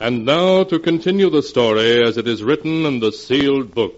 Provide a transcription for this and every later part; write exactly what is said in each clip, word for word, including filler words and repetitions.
And now to continue the story as it is written in the sealed book.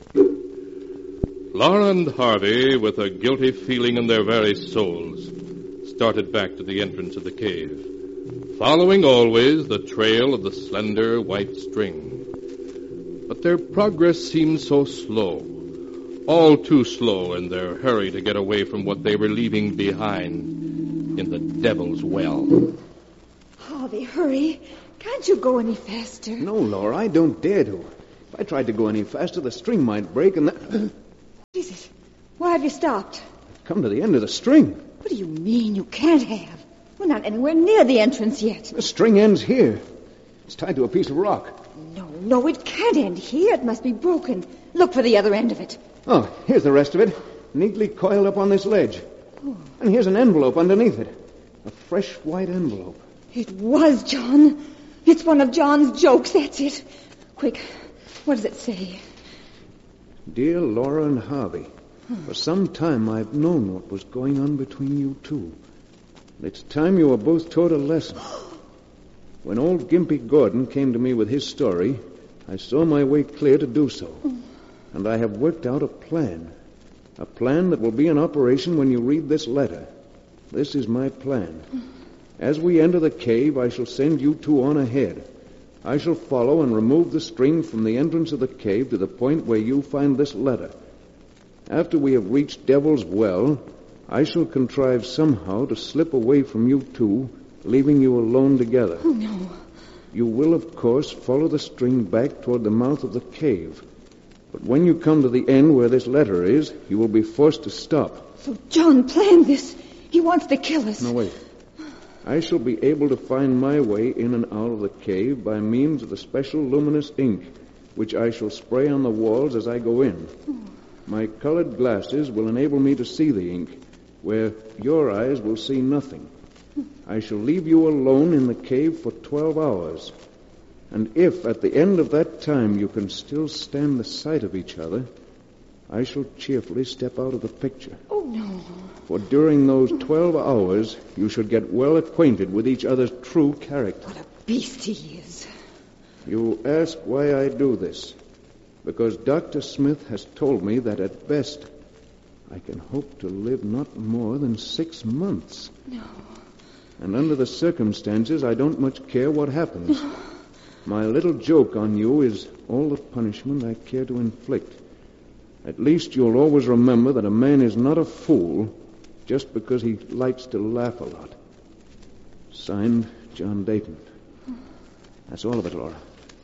Laura and Harvey, with a guilty feeling in their very souls, started back to the entrance of the cave, following always the trail of the slender white string. But their progress seemed so slow, all too slow in their hurry to get away from what they were leaving behind in the Devil's Well. Harvey, hurry. Can't you go any faster? No, Laura, I don't dare to. If I tried to go any faster, the string might break and that... What is it? Why have you stopped? I've come to the end of the string. What do you mean you can't have? We're not anywhere near the entrance yet. The string ends here. It's tied to a piece of rock. No, no, it can't end here. It must be broken. Look for the other end of it. Oh, here's the rest of it, neatly coiled up on this ledge. Oh. And here's an envelope underneath it. A fresh white envelope. It was John. It's one of John's jokes, that's it. Quick, what does it say? Dear Laura and Harvey, for some time I've known what was going on between you two. It's time you were both taught a lesson. When old Gimpy Gordon came to me with his story, I saw my way clear to do so. And I have worked out a plan. A plan that will be in operation when you read this letter. This is my plan. As we enter the cave, I shall send you two on ahead. I shall follow and remove the string from the entrance of the cave to the point where you find this letter. After we have reached Devil's Well, I shall contrive somehow to slip away from you two, leaving you alone together. Oh, no. You will, of course, follow the string back toward the mouth of the cave. But when you come to the end where this letter is, you will be forced to stop. So John planned this. He wants to kill us. No, wait. I shall be able to find my way in and out of the cave by means of the special luminous ink, which I shall spray on the walls as I go in. My colored glasses will enable me to see the ink, where your eyes will see nothing. I shall leave you alone in the cave for twelve hours. And if at the end of that time you can still stand the sight of each other, I shall cheerfully step out of the picture. Oh, no. For during those twelve hours, you should get well acquainted with each other's true character. What a beast he is. You ask why I do this. Because Doctor Smith has told me that at best, I can hope to live not more than six months. No. And under the circumstances, I don't much care what happens. My little joke on you is all the punishment I care to inflict. At least you'll always remember that a man is not a fool just because he likes to laugh a lot. Signed, John Dayton. That's all of it, Laura.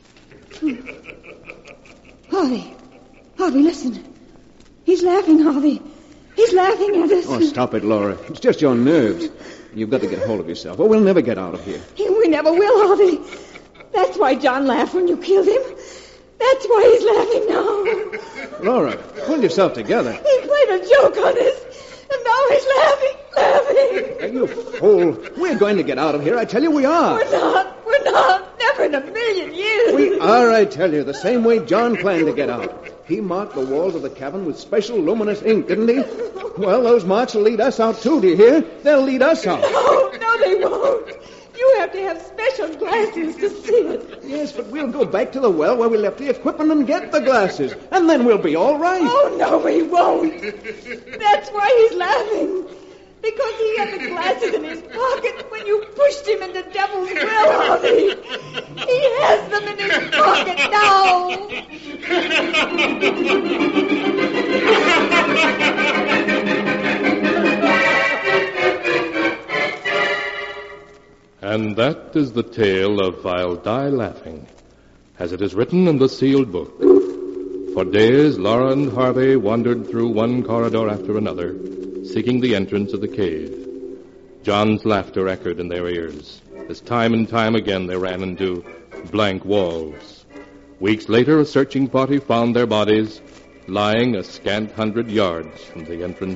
Harvey. Harvey, listen. He's laughing, Harvey. He's laughing at us. Oh, stop it, Laura. It's just your nerves. You've got to get hold of yourself, or we'll never get out of here. We never will, Harvey. That's why John laughed when you killed him. That's why he's laughing now. Laura, pull yourself together. He played a joke on us, and now he's laughing, laughing. Are you fool? We're going to get out of here. I tell you we are. We're not. We're not. Never in a million years. We are, I tell you, the same way John planned to get out. He marked the walls of the cabin with special luminous ink, didn't he? Well, those marks will lead us out, too, do you hear? They'll lead us out. No, no, they won't. You have to have special glasses to see it. Yes, but we'll go back to the well where we left the equipment and get the glasses. And then we'll be all right. Oh, no, we won't. That's why he's laughing. Because he had the glasses in his pocket when you pushed him into Devil's Well, Harvey. He has them in his pocket now. And that is the tale of I'll Die Laughing, as it is written in the sealed book. For days, Laura and Harvey wandered through one corridor after another, seeking the entrance of the cave. John's laughter echoed in their ears, as time and time again they ran into blank walls. Weeks later, a searching party found their bodies lying a scant hundred yards from the entrance